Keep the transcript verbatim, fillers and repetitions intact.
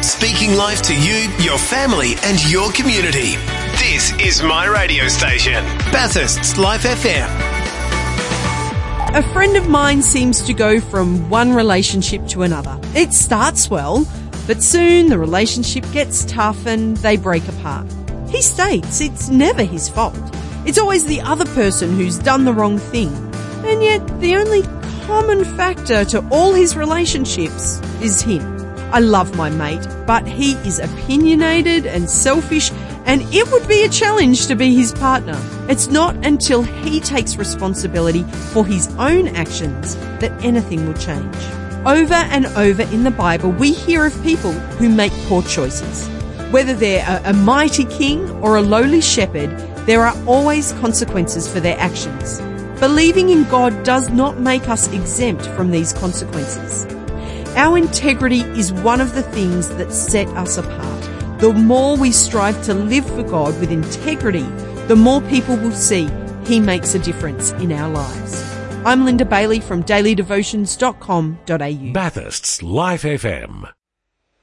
Speaking life to you, your family and your community. This is my radio station, Bathurst's Life F M. A friend of mine seems to go from one relationship to another. It starts well, but soon the relationship gets tough and they break apart. He states it's never his fault. It's always the other person who's done the wrong thing. And yet the only common factor to all his relationships is him. I love my mate, but he is opinionated and selfish, and it would be a challenge to be his partner. It's not until he takes responsibility for his own actions that anything will change. Over and over in the Bible, we hear of people who make poor choices. Whether they're a, a mighty king or a lowly shepherd, there are always consequences for their actions. Believing in God does not make us exempt from these consequences. Our integrity is one of the things that set us apart. The more we strive to live for God with integrity, the more people will see He makes a difference in our lives. I'm Linda Bailey from daily devotions dot com dot a u. Bathurst's Life F M.